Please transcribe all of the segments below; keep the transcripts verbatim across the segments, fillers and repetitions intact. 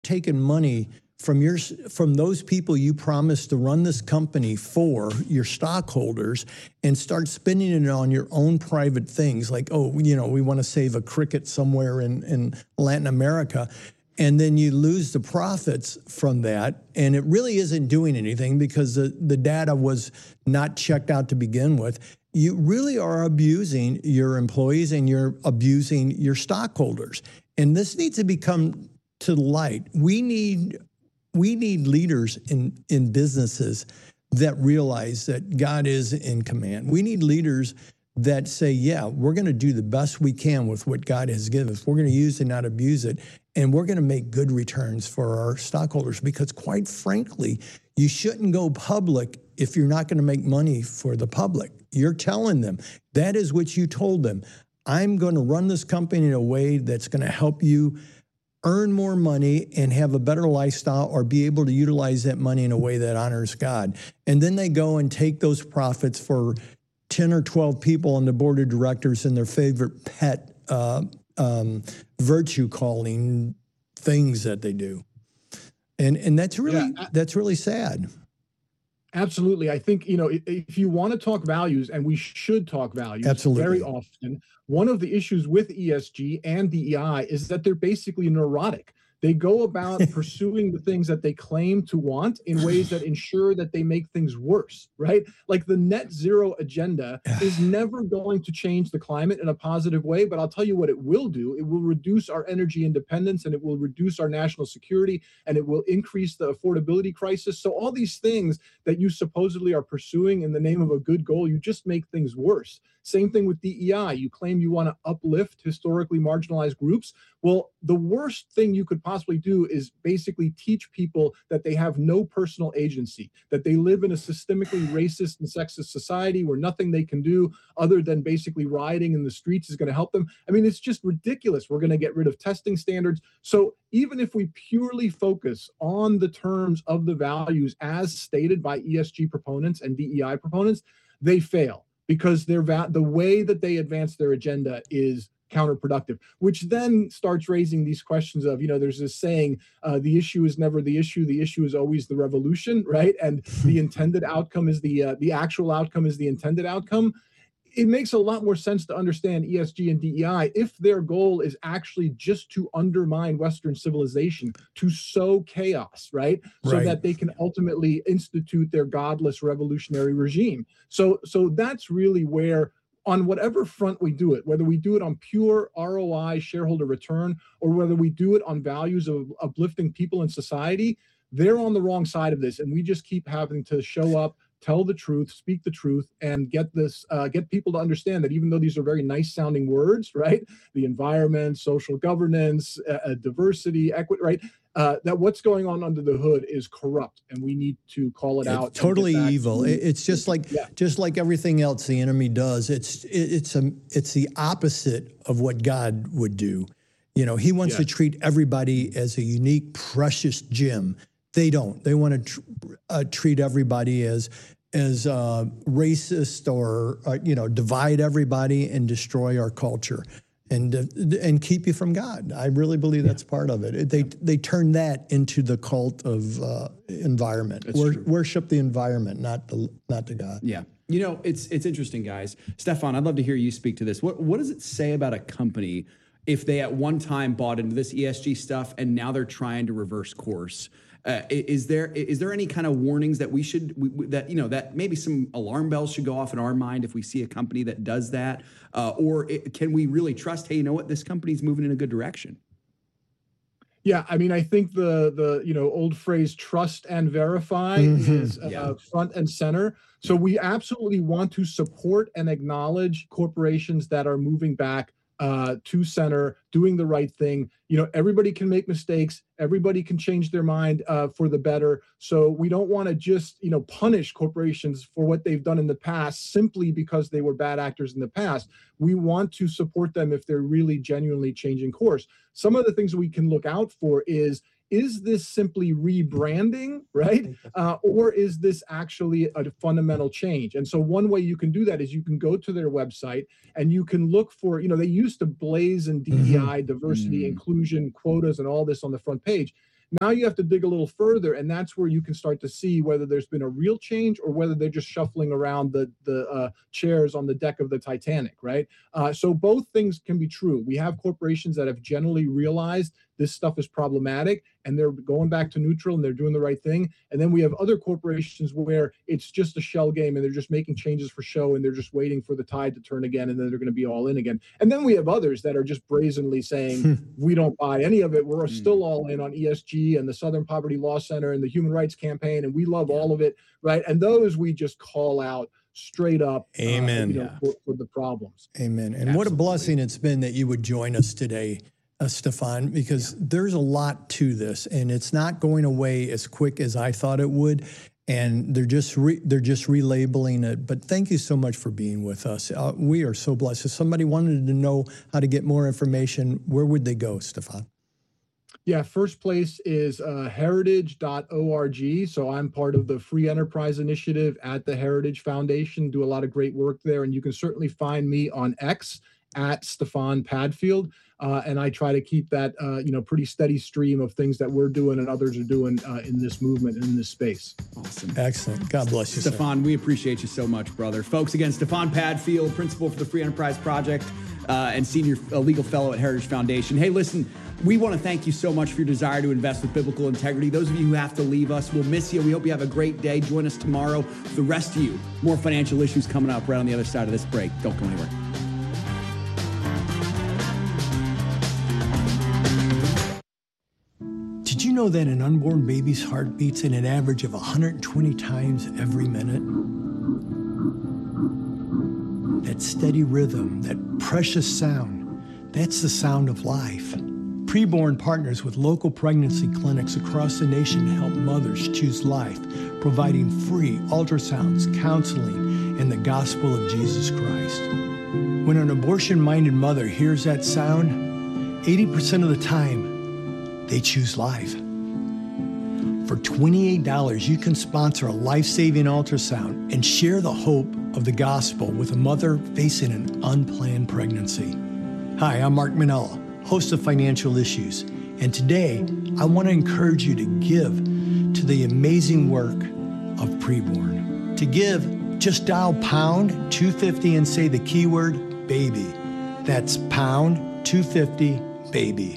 taking money from your from those people you promised to run this company for, your stockholders, and start spending it on your own private things, like, oh, you know, we want to save a cricket somewhere in, in Latin America, and then you lose the profits from that, and it really isn't doing anything because the, the data was not checked out to begin with. You really are abusing your employees and you're abusing your stockholders. And this needs to become to light. We need we need leaders in, in businesses that realize that God is in command. We need leaders that say, yeah, we're going to do the best we can with what God has given us. We're going to use it, not abuse it. And we're going to make good returns for our stockholders because, quite frankly, you shouldn't go public if you're not going to make money for the public. You're telling them, that is what you told them. I'm going to run this company in a way that's going to help you earn more money and have a better lifestyle or be able to utilize that money in a way that honors God. And then they go and take those profits for ten or twelve people on the board of directors and their favorite pet uh, um, virtue calling things that they do. And and that's really yeah. that's really sad. Absolutely. I think, you know, if you want to talk values, and we should talk values Absolutely. very often, one of the issues with E S G and D E I is that they're basically neurotic. They go about pursuing the things that they claim to want in ways that ensure that they make things worse, right? Like the net zero agenda is never going to change the climate in a positive way, but I'll tell you what it will do. It will reduce our energy independence, and it will reduce our national security, and it will increase the affordability crisis. So all these things that you supposedly are pursuing in the name of a good goal, you just make things worse. Same thing with D E I. You claim you want to uplift historically marginalized groups. Well, the worst thing you could possibly do is basically teach people that they have no personal agency, that they live in a systemically racist and sexist society where nothing they can do other than basically rioting in the streets is going to help them. I mean, it's just ridiculous. We're going to get rid of testing standards. So even if we purely focus on the terms of the values as stated by E S G proponents and D E I proponents, they fail. Because their va- the way that they advance their agenda is counterproductive, which then starts raising these questions of, you know, there's this saying, uh, the issue is never the issue, the issue is always the revolution, right? And the intended outcome is the, uh, the actual outcome is the intended outcome. It makes a lot more sense to understand E S G and D E I if their goal is actually just to undermine Western civilization, to sow chaos, right? So Right. that they can ultimately institute their godless revolutionary regime. So, so that's really where, on whatever front we do it, whether we do it on pure R O I, shareholder return, or whether we do it on values of uplifting people in society, they're on the wrong side of this. And we just keep having to show up, tell the truth, speak the truth, and get this, uh, get people to understand that even though these are very nice sounding words, right? The environment, social governance, uh, diversity, equity, right? Uh, that what's going on under the hood is corrupt, and we need to call it out. It's totally evil. To, it's just like yeah. just like everything else the enemy does. It's it's a it's the opposite of what God would do. You know, He wants yeah. to treat everybody as a unique, precious gem. They don't. They want to tr- uh, treat everybody as as uh, racist or uh, you know, divide everybody and destroy our culture and uh, and keep you from God. I really believe that's part of it. They they turn that into the cult of uh, environment. Wor- worship the environment, not the not the God. Yeah. You know, it's it's interesting, guys. Stefan, I'd love to hear you speak to this. What what does it say about a company if they at one time bought into this E S G stuff and now they're trying to reverse course? Uh, is there is there any kind of warnings that we should we, that you know that maybe some alarm bells should go off in our mind if we see a company that does that, uh, or it, can we really trust? Hey, you know what? This company's moving in a good direction. Yeah, I mean, I think the the you know old phrase "trust and verify" mm-hmm. is uh, yeah. front and center. So we absolutely want to support and acknowledge corporations that are moving back uh, to center, doing the right thing. You know, everybody can make mistakes. Everybody can change their mind uh, for the better. So we don't want to just, you know, punish corporations for what they've done in the past simply because they were bad actors in the past. We want to support them if they're really genuinely changing course. Some of the things we can look out for is, is this simply rebranding, right? Uh, or is this actually a fundamental change? And so one way you can do that is you can go to their website and you can look for, you know, they used to blaze in D E I, diversity, mm-hmm. inclusion, quotas, and all this on the front page. Now you have to dig a little further, and that's where you can start to see whether there's been a real change or whether they're just shuffling around the, the uh, chairs on the deck of the Titanic, right? Uh, so both things can be true. We have corporations that have generally realized this stuff is problematic, and they're going back to neutral, and they're doing the right thing. And then we have other corporations where it's just a shell game, and they're just making changes for show, and they're just waiting for the tide to turn again, and then they're going to be all in again. And then we have others that are just brazenly saying, we don't buy any of it. We're still all in on E S G and the Southern Poverty Law Center and the Human Rights Campaign, and we love all of it, right? And those we just call out straight up. Amen. Uh, you know, Yeah. for, for the problems. Amen. And Absolutely. what a blessing it's been that you would join us today, uh, Stefan, because there's a lot to this, and it's not going away as quick as I thought it would. And they're just re- they're just relabeling it. But thank you so much for being with us. Uh, we are so blessed. If somebody wanted to know how to get more information, where would they go, Stefan? Yeah, first place is uh, heritage dot org. So I'm part of the Free Enterprise Initiative at the Heritage Foundation, do a lot of great work there. And you can certainly find me on X at Stefan Padfield. Uh, and I try to keep that, uh, you know, pretty steady stream of things that we're doing and others are doing uh, in this movement and in this space. Awesome. Excellent. God bless you, Stefan, we appreciate you so much, brother. Folks, again, Stefan Padfield, principal for the Free Enterprise Project uh, and senior uh, legal fellow at Heritage Foundation. Hey, listen, we want to thank you so much for your desire to invest with biblical integrity. Those of you who have to leave us, we'll miss you. We hope you have a great day. Join us tomorrow. For the rest of you, more financial issues coming up right on the other side of this break. Don't go anywhere. Did you know that an unborn baby's heart beats at an average of one hundred twenty times every minute? That steady rhythm, that precious sound, that's the sound of life. Preborn partners with local pregnancy clinics across the nation to help mothers choose life, providing free ultrasounds, counseling, and the gospel of Jesus Christ. When an abortion-minded mother hears that sound, eighty percent of the time, they choose life. For twenty-eight dollars, you can sponsor a life-saving ultrasound and share the hope of the gospel with a mother facing an unplanned pregnancy. Hi, I'm Mark Manella, host of Financial Issues, and today I want to encourage you to give to the amazing work of Preborn. To give, just dial pound two fifty and say the keyword baby. That's pound two fifty baby.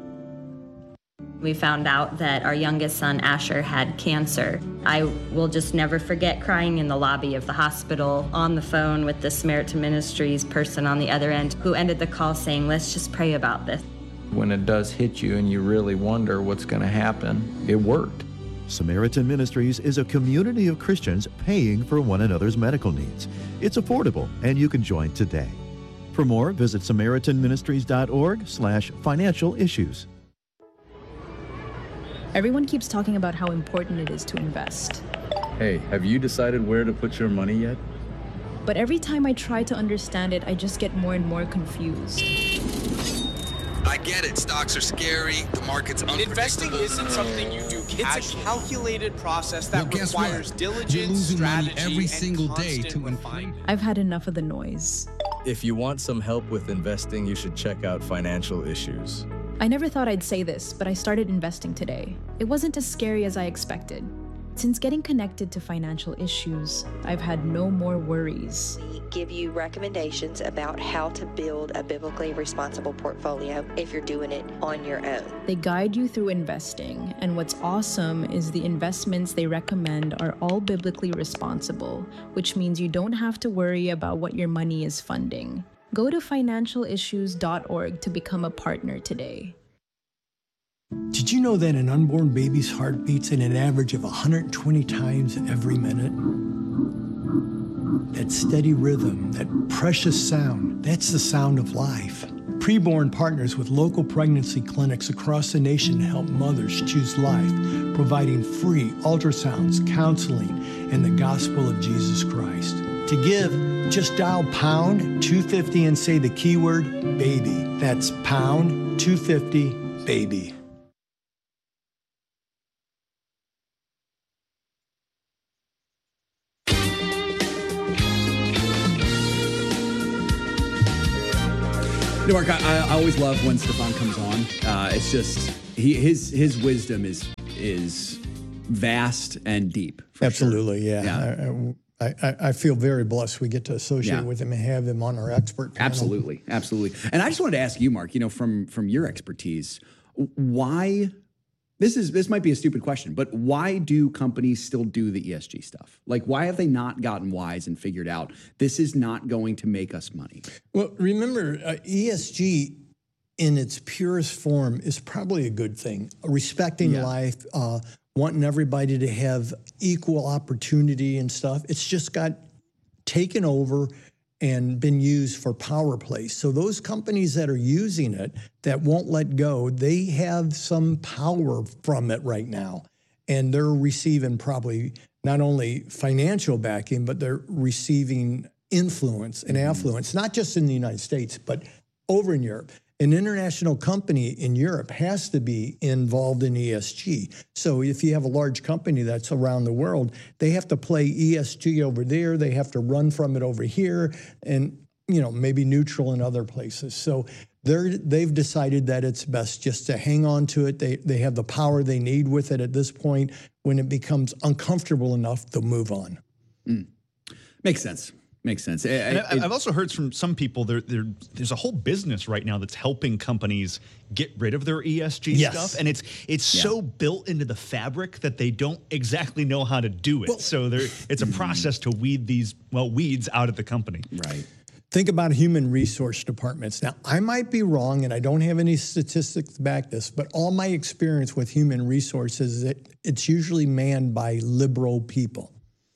We found out that our youngest son, Asher, had cancer. I will just never forget crying in the lobby of the hospital on the phone with the Samaritan Ministries person on the other end who ended the call saying, let's just pray about this. When it does hit you and you really wonder what's going to happen, it worked. Samaritan Ministries is a community of Christians paying for one another's medical needs. It's affordable, and you can join today. For more, visit samaritan ministries dot org slash financial issues. Everyone keeps talking about how important it is to invest. Hey, have you decided where to put your money yet? But every time I try to understand it, I just get more and more confused. I get it. Stocks are scary. The market's unpredictable. Investing isn't something you do casually. It's a calculated process that well, requires what? diligence, You're losing strategy, money every single and day to refinement. I've had enough of the noise. If you want some help with investing, you should check out Financial Issues. I never thought I'd say this, but I started investing today. It wasn't as scary as I expected. Since getting connected to Financial Issues, I've had no more worries. We give you recommendations about how to build a biblically responsible portfolio if you're doing it on your own. They guide you through investing, and what's awesome is the investments they recommend are all biblically responsible, which means you don't have to worry about what your money is funding. Go to financial issues dot org to become a partner today. Did you know that an unborn baby's heart beats at an average of one hundred twenty times every minute? That steady rhythm, that precious sound, that's the sound of life. Preborn partners with local pregnancy clinics across the nation to help mothers choose life, providing free ultrasounds, counseling, and the gospel of Jesus Christ. To give, just dial pound two fifty and say the keyword baby. That's pound two fifty baby. You know, Mark, I, I always love when Stefan comes on. Uh, it's just he his his wisdom is is vast and deep. Absolutely, sure. yeah. yeah. I, I, I feel very blessed we get to associate Yeah. with him and have him on our expert panel. Absolutely, absolutely. And I just wanted to ask you, Mark. You know, from from your expertise, why? This is this might be a stupid question, but why do companies still do the E S G stuff? Like, why have they not gotten wise and figured out this is not going to make us money? Well, remember, uh, E S G in its purest form is probably a good thing. Respecting Yeah. life, uh, wanting everybody to have equal opportunity and stuff. It's just got taken over and been used for power plays. So those companies that are using it, that won't let go, they have some power from it right now. And they're receiving probably not only financial backing, but they're receiving influence and affluence, not just in the United States, but over in Europe. An international company in Europe has to be involved in E S G. So if you have a large company that's around the world, they have to play E S G over there. They have to run from it over here and, you know, maybe neutral in other places. So they're, they've decided that it's best just to hang on to it. They, they have the power they need with it at this point. When it becomes uncomfortable enough, they'll move on. Mm. Makes sense. Makes sense. It, and I, it, I've also heard from some people there, there there's a whole business right now that's helping companies get rid of their E S G Yes. stuff, and it's it's Yeah. so built into the fabric that they don't exactly know how to do it. Well, so there, it's a process to weed these well weeds out of the company. right. Think about human resource departments. Now, I might be wrong, and I don't have any statistics to back this, but all my experience with human resources is that it's usually manned by liberal people.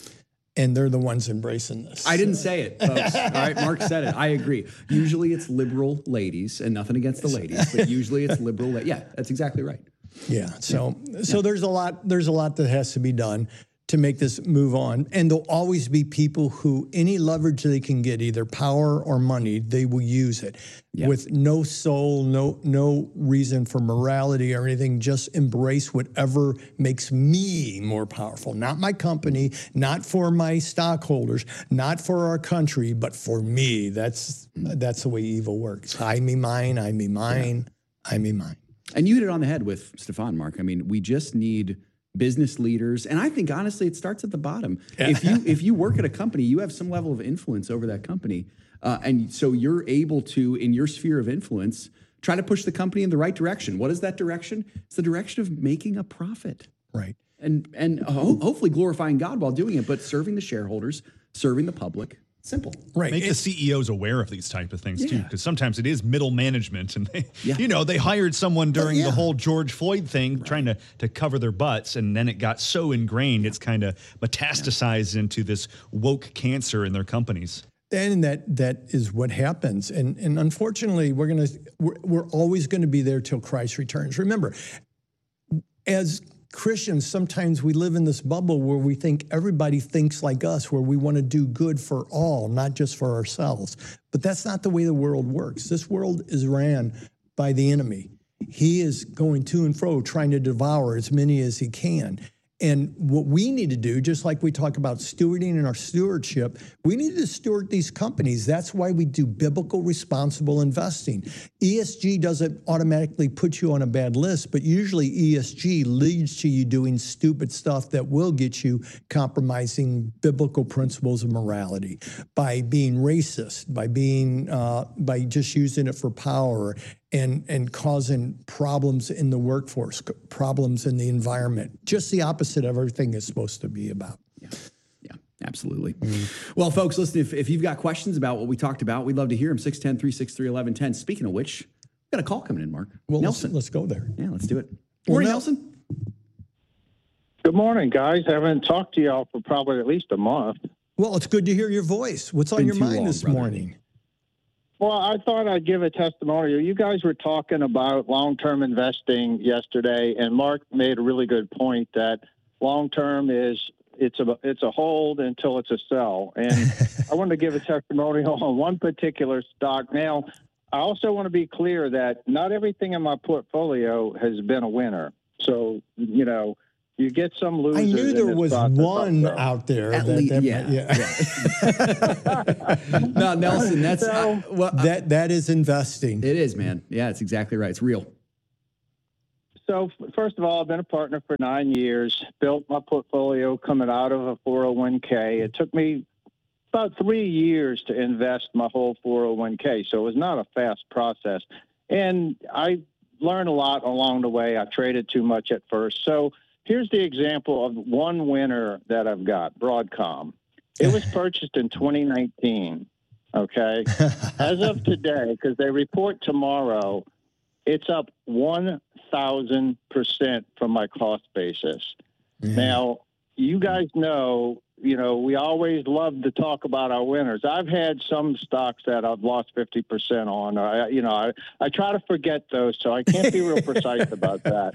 And they're the ones embracing this. I didn't say it, folks. All right, Mark said it. I agree. Usually it's liberal ladies, and nothing against the ladies, but usually it's liberal. La- yeah, that's exactly right. Yeah. So, so there's a lot. There's a lot that has to be done to make this move on. And there'll always be people who any leverage they can get, either power or money, they will use it Yeah. with no soul, no no reason for morality or anything. Just embrace whatever makes me more powerful. Not my company, not for my stockholders, not for our country, but for me. That's that's the way evil works. I me mine, I me mine, I me mine. And you hit it on the head with Stefan, Mark. I mean, we just need business leaders, and I think honestly, it starts at the bottom. If you if you work at a company, you have some level of influence over that company, uh, and so you're able to, in your sphere of influence, try to push the company in the right direction. What is that direction? It's the direction of making a profit, Right. and and ho- hopefully glorifying God while doing it, but serving the shareholders, serving the public. Simple. Right. Make the It's- C E Os aware of these type of things too, Yeah. because sometimes it is middle management, and they, Yeah. you know, they hired someone during yeah. the whole George Floyd thing, trying to to cover their butts, and then it got so ingrained, it's kind of metastasized into this woke cancer in their companies. And that that is what happens. And and unfortunately, we're gonna we're, we're always going to be there till Christ returns. Remember, as Christians, sometimes we live in this bubble where we think everybody thinks like us, where we want to do good for all, not just for ourselves. But that's not the way the world works. This world is ran by the enemy. He is going to and fro, trying to devour as many as he can. And what we need to do, just like we talk about stewarding and our stewardship, we need to steward these companies. That's why we do biblical responsible investing. E S G doesn't automatically put you on a bad list, but usually E S G leads to you doing stupid stuff that will get you compromising biblical principles of morality by being racist, by being uh, by just using it for power, and and causing problems in the workforce, problems in the environment. Just the opposite of everything is supposed to be about. Yeah, yeah, absolutely. Mm-hmm. Well, folks, listen, if, if you've got questions about what we talked about, we'd love to hear them. six one zero, three six three, one one one zero. Speaking of which, we got a call coming in, Mark. Well, Nelson. Let's, let's go there. Yeah, let's do it. Well, Morning, Nel- Nelson. Good morning, guys. I haven't talked to y'all for probably at least a month. Well, it's good to hear your voice. What's on Been your too mind long, this brother. morning? Well, I thought I'd give a testimonial. You guys were talking about long-term investing yesterday, and Mark made a really good point that long-term is it's a it's a hold until it's a sell. And I wanted to give a testimonial on one particular stock. Now, I also want to be clear that not everything in my portfolio has been a winner. So, you know, You get some losers. I knew in there this was process one also. out there. At that, least, that yeah. yeah. No, Nelson, that's uh, well, uh, that that is investing. it is, man. Yeah, it's exactly right. It's real. So, f- first of all, I've been a partner for nine years, built my portfolio coming out of a four oh one k. It took me about three years to invest my whole four oh one k, so it was not a fast process. And I learned a lot along the way. I traded too much at first. So here's the example of one winner that I've got, Broadcom. It was purchased in twenty nineteen, okay? As of today, because they report tomorrow, it's up one thousand percent from my cost basis. Yeah. Now, you guys know, you know, we always love to talk about our winners. I've had some stocks that I've lost fifty percent on. I, you know, I, I try to forget those, so I can't be real precise about that.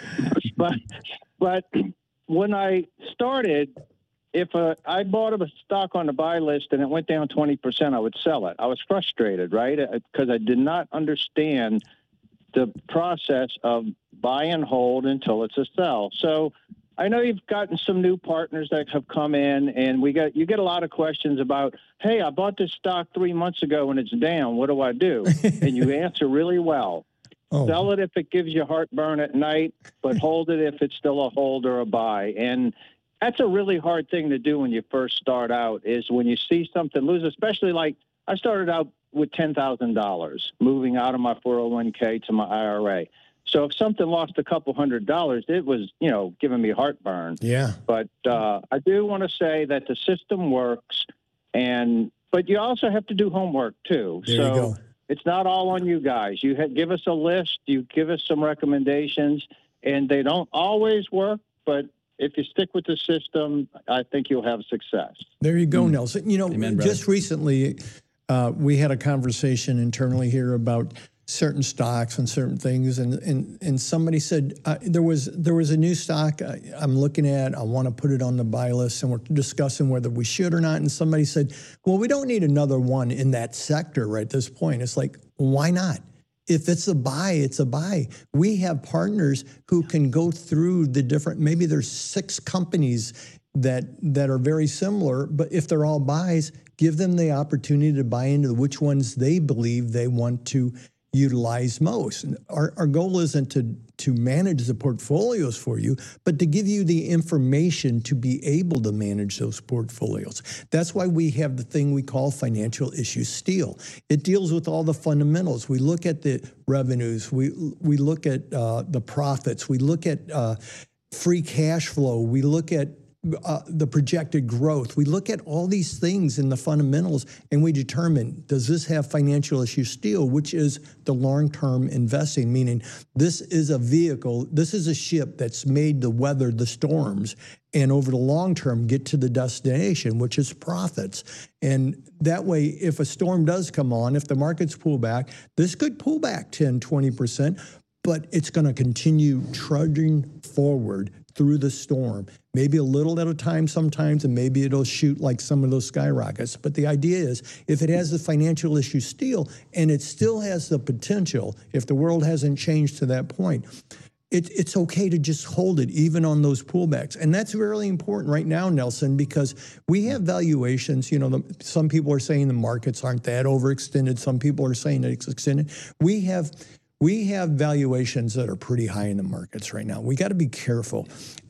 But, but when I started, if uh, I bought a stock on the buy list and it went down twenty percent, I would sell it. I was frustrated, right? Because I did not understand the process of buy and hold until it's a sell. So I know you've gotten some new partners that have come in, and we got you get a lot of questions about, hey, I bought this stock three months ago and it's down. What do I do? And you answer really well. Oh. Sell it if it gives you heartburn at night, but hold it if it's still a hold or a buy. And that's a really hard thing to do when you first start out, is when you see something lose, especially like I started out with ten thousand dollars moving out of my four oh one k to my I R A. So if something lost a couple hundred dollars, it was, you know, giving me heartburn. Yeah. But uh, I do want to say that the system works, and but you also have to do homework too. There so you go. It's not all on you guys. You ha- give us a list, you give us some recommendations, and they don't always work, but if you stick with the system, I think you'll have success. There you go, Nelson. You know, Amen, brother. just recently, uh, we had a conversation internally here about certain stocks and certain things, and and and somebody said uh, there was there was a new stock I, I'm looking at. I want to put it on the buy list, and we're discussing whether we should or not. And somebody said, "Well, we don't need another one in that sector right at this point." It's like, why not? If it's a buy, it's a buy. We have partners who can go through the different. Maybe there's six companies that that are very similar, but if they're all buys, give them the opportunity to buy into which ones they believe they want to utilize most. And our, our goal isn't to, to manage the portfolios for you, but to give you the information to be able to manage those portfolios. That's why we have the thing we call financial issue steel. It deals with all the fundamentals. We look at the revenues, we, we look at uh, the profits, we look at uh, free cash flow, we look at Uh, the projected growth. We look at all these things in the fundamentals, and we determine, does this have financial issue steel, which is the long-term investing, meaning this is a vehicle, this is a ship that's made to weather the storms and over the long term get to the destination, which is profits. And that way, if a storm does come on, if the markets pull back, this could pull back ten, twenty percent, but it's going to continue trudging forward through the storm, maybe a little at a time sometimes, and maybe it'll shoot like some of those skyrockets. But the idea is, if it has the financial issue steel, and it still has the potential, if the world hasn't changed to that point, it, it's okay to just hold it, even on those pullbacks. And that's really important right now, Nelson, because we have valuations. You know, the, some people are saying the markets aren't that overextended. Some people are saying it's extended. We have... We have valuations that are pretty high in the markets right now. We got to be careful.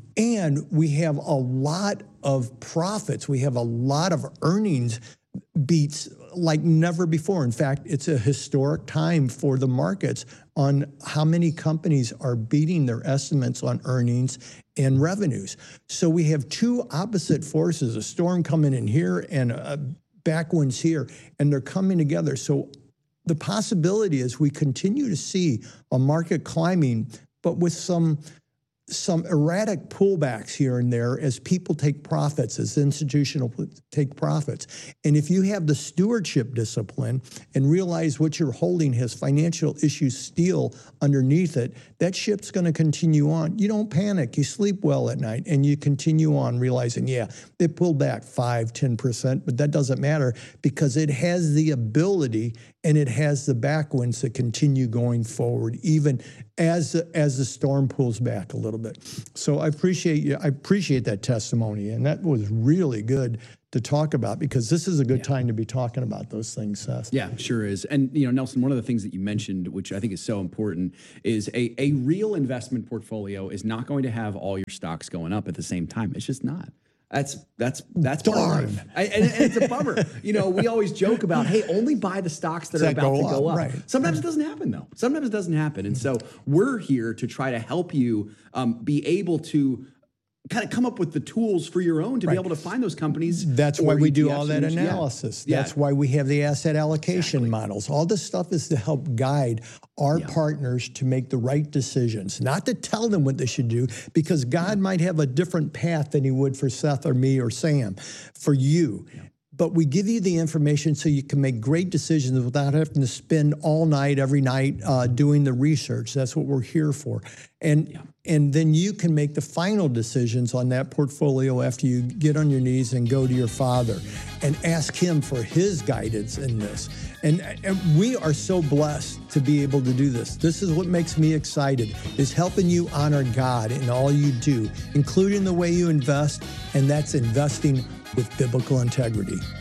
And we have a lot of profits. We have a lot of earnings beats like never before. In fact, it's a historic time for the markets on how many companies are beating their estimates on earnings and revenues. So we have two opposite forces, a storm coming in here and a backwinds here, and they're coming together. So the possibility is we continue to see a market climbing, but with some some erratic pullbacks here and there as people take profits, as institutional take profits. And if you have the stewardship discipline and realize what you're holding has financial issue steel underneath it, that ship's going to continue on. You don't panic. You sleep well at night, and you continue on realizing, yeah, it pulled back five, ten percent, but that doesn't matter because it has the ability and it has the backwinds to continue going forward, even as as the storm pulls back a little bit. So I appreciate you. I appreciate that testimony, and that was really good to talk about, because this is a good yeah. time to be talking about those things, Seth. Yeah, sure is. And, you know, Nelson, one of the things that you mentioned, which I think is so important, is a, a real investment portfolio is not going to have all your stocks going up at the same time. It's just not. That's that's that's part of life. I, and, and it's a bummer. You know, we always joke about, hey, only buy the stocks that, that are about go to go up. up. Right. Sometimes it doesn't happen, though. Sometimes it doesn't happen. And so we're here to try to help you um, be able to kind of come up with the tools for your own to right. be able to find those companies. That's why we do all that analysis. Yeah. That's yeah. why we have the asset allocation exactly. models. All this stuff is to help guide our yeah. partners to make the right decisions, not to tell them what they should do, because God might have a different path than he would for Seth or me or Sam, for you. Yeah. But we give you the information so you can make great decisions without having to spend all night, every night, uh, doing the research. That's what we're here for. And yeah. and then you can make the final decisions on that portfolio after you get on your knees and go to your Father and ask him for his guidance in this. And, and we are so blessed to be able to do this. This is what makes me excited, is helping you honor God in all you do, including the way you invest, and that's investing with biblical integrity.